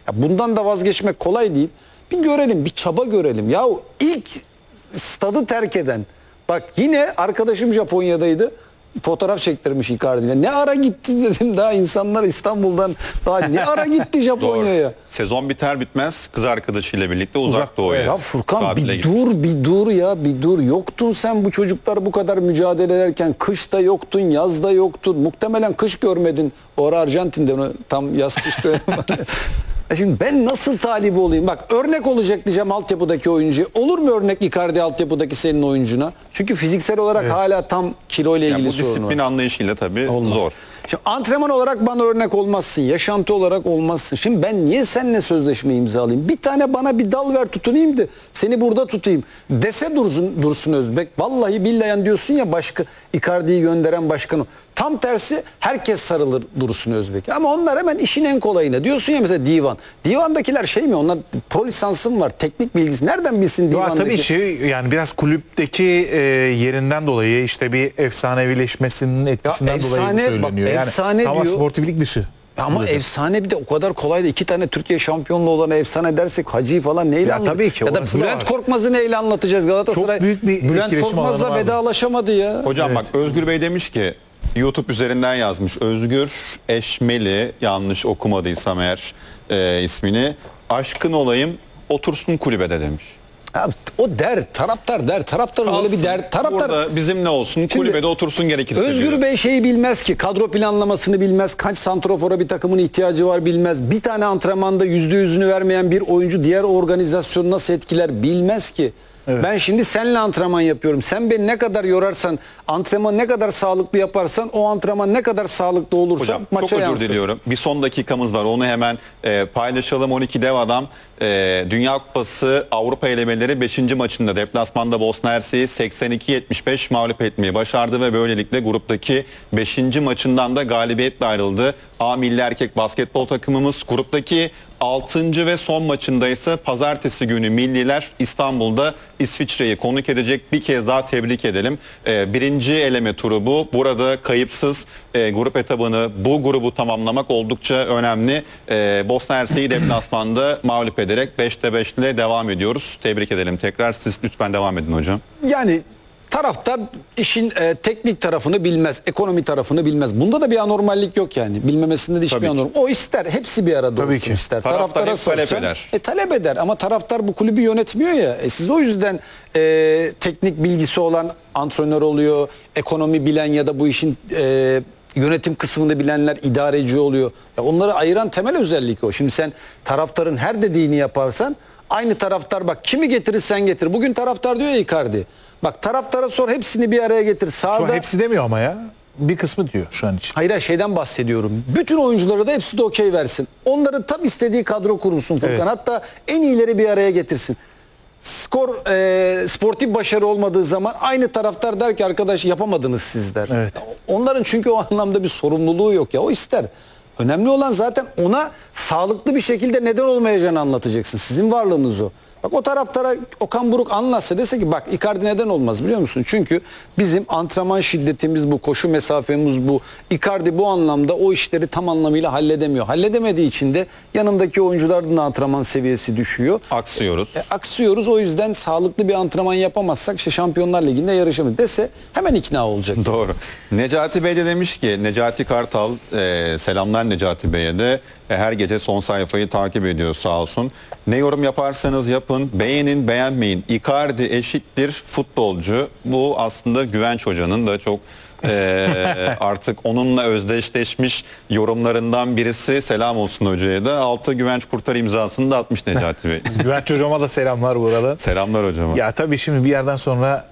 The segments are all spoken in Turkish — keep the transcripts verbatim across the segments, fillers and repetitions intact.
Ya bundan da vazgeçmek kolay değil. Bir görelim, bir çaba görelim. Ya ilk stadı terk eden, bak yine arkadaşım Japonya'daydı. Fotoğraf çektirmiş Icardi'yle. Ne ara gitti dedim, daha insanlar İstanbul'dan daha ne ara gitti Japonya'ya. Sezon biter bitmez kız arkadaşıyla birlikte uzak, uzak doğuya. Ya Furkan bir gitmiş. dur bir dur ya bir dur. Yoktun sen bu çocuklar bu kadar mücadele ederken. Kışta yoktun, yazda yoktun. Muhtemelen kış görmedin. Orada Arjantin'de onu tam yaz kış görmedin. Şimdi ben nasıl talibi olayım? Bak örnek olacak diyeceğim altyapıdaki oyuncu. Olur mu örnek Icardi altyapıdaki senin oyuncuna? Çünkü fiziksel olarak evet. hala tam kilo ile ilgili yani sorun var. Bu disiplin anlayışıyla tabii Olmaz. zor. Şimdi antrenman olarak bana örnek olmazsın. Yaşantı olarak olmazsın. Şimdi ben niye seninle sözleşme imzalayayım? Bir tane bana bir dal ver tutunayım da seni burada tutayım. Dese Dursun, Dursun Özbek. Vallahi billahi diyorsun ya başka Icardi'yi gönderen başkanı. Tam tersi herkes sarılır Dursun Özbek. Ama onlar hemen işin en kolayına. Diyorsun ya mesela divan. Divandakiler şey mi? Onlar pro lisansım var. Teknik bilgisi. Nereden bilsin divandaki? Ya tabii şey yani biraz kulüpteki e, yerinden dolayı işte bir efsanevileşmesinin etkisinden Ya dolayı efsane, söyleniyor. bak, Yani efsane ama diyor. sportiflik dışı. Ama Burada. efsane bir de o kadar kolay da iki tane Türkiye şampiyonluğu olana efsane dersek Hacı'yı falan neyle Ya anlatacağız? tabii ki, Ya da orası da Bülent var. Korkmaz'ı neyle anlatacağız Galatasaray? Çok büyük bir Bülent etkileşim Korkmaz'la alanı var. vedalaşamadı ya. Hocam Evet. bak Özgür Bey demiş ki YouTube üzerinden yazmış. Özgür Eşmeli, yanlış okumadıysam eğer e, ismini. Aşkın olayım otursun kulübede demiş. Ya, o der, taraftar der. Taraftarın öyle bir der. Taraftar Burada bizim ne olsun kulübede otursun gerekirse Özgür diyor. Bey şeyi bilmez ki, kadro planlamasını bilmez, kaç santrofora bir takımın ihtiyacı var bilmez, bir tane antrenmanda yüzde yüzünü vermeyen bir oyuncu diğer organizasyonu nasıl etkiler bilmez ki. Evet. Ben şimdi seninle antrenman yapıyorum. Sen beni ne kadar yorarsan, antrenmanı ne kadar sağlıklı yaparsan, o antrenman ne kadar sağlıklı olursa Hocam maça çok özür yansır. diliyorum. Bir son dakikamız var. Onu hemen e, paylaşalım. on iki dev adam e, Dünya Kupası Avrupa elemeleri beşinci maçında deplasmanda Bosna Hersek'i seksen iki yetmiş beş mağlup etmeyi başardı ve böylelikle gruptaki beşinci maçından da galibiyetle ayrıldı. A milli erkek basketbol takımımız gruptaki altıncı ve son maçında ise pazartesi günü milliler İstanbul'da İsviçre'yi konuk edecek. Bir kez daha tebrik edelim. Ee, birinci eleme turu bu. Burada kayıpsız e, grup etabını, bu grubu tamamlamak oldukça önemli. Ee, Bosna Hersek'i deplasmanda mağlup ederek beşte beş ile devam ediyoruz. Tebrik edelim tekrar. Siz lütfen devam edin hocam. Yani taraftar işin e, teknik tarafını bilmez, ekonomi tarafını bilmez. Bunda da bir anormallik yok yani. Bilmemesinde de hiçbir Tabii anormal. O ister, hepsi bir arada Tabii olsun ki. ister. Taraftar Taraftara hep talep sorsan, eder. E, talep eder ama taraftar bu kulübü yönetmiyor ya. E, siz o yüzden e, teknik bilgisi olan antrenör oluyor, ekonomi bilen ya da bu işin e, yönetim kısmını bilenler idareci oluyor. Ya onları ayıran temel özellik o. Şimdi sen taraftarın her dediğini yaparsan aynı taraftar bak kimi getirirsen getir. Bugün taraftar diyor ya Icardi. Bak taraftara sor hepsini bir araya getir. Sağda... Şu an hepsi demiyor ama ya. Bir kısmı diyor şu an için. Hayır hayır, şeyden bahsediyorum. Bütün oyuncuları da hepsi de okey versin. Onların tam istediği kadro kurulsun Furkan. Evet. Hatta en iyileri bir araya getirsin. Skor e, sportif başarı olmadığı zaman aynı taraftar der ki arkadaş yapamadınız siz der. Evet. Onların çünkü o anlamda bir sorumluluğu yok ya. O ister. Önemli olan zaten ona sağlıklı bir şekilde neden olmayacağını anlatacaksın. Sizin varlığınız o. Bak o taraftara Okan Buruk anlatsa dese ki bak Icardi neden olmaz biliyor musun? Çünkü bizim antrenman şiddetimiz bu, koşu mesafemiz bu. Icardi bu anlamda o işleri tam anlamıyla halledemiyor. Halledemediği için de yanındaki oyuncuların da antrenman seviyesi düşüyor. Aksıyoruz. E, aksıyoruz o yüzden sağlıklı bir antrenman yapamazsak işte Şampiyonlar Ligi'nde yarışamayız dese hemen ikna olacak. Doğru. Necati Bey de demiş ki Necati Kartal e, selamlar Necati Bey'e de e, her gece son sayfayı takip ediyor sağ olsun. Ne yorum yaparsanız yapın, beğenin beğenmeyin. Icardi eşittir futbolcu. Bu aslında Güvenç Hoca'nın da çok e, artık onunla özdeşleşmiş yorumlarından birisi. Selam olsun hocaya da. Altı Güvenç Kurtar imzasını da atmış Necati Bey. Güvenç hocama da selamlar burada. Selamlar hocama. Ya tabii şimdi bir yerden sonra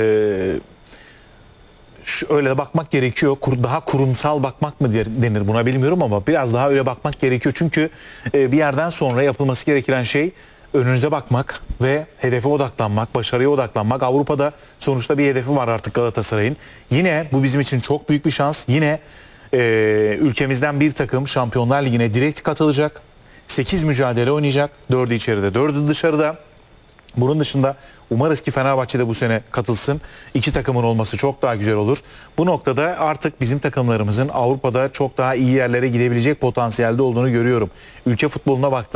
e, şu, öyle bakmak gerekiyor. Kur, daha kurumsal bakmak mı denir buna bilmiyorum ama biraz daha öyle bakmak gerekiyor. Çünkü e, bir yerden sonra yapılması gereken şey önünüze bakmak ve hedefe odaklanmak, başarıya odaklanmak. Avrupa'da sonuçta bir hedefi var artık Galatasaray'ın. Yine bu bizim için çok büyük bir şans. Yine e, ülkemizden bir takım Şampiyonlar Ligi'ne direkt katılacak. sekiz mücadele oynayacak. dördü içeride, dördü dışarıda. Bunun dışında umarız ki Fenerbahçe de bu sene katılsın. İki takımın olması çok daha güzel olur. Bu noktada artık bizim takımlarımızın Avrupa'da çok daha iyi yerlere gidebilecek potansiyelde olduğunu görüyorum. Ülke futboluna baktığımızda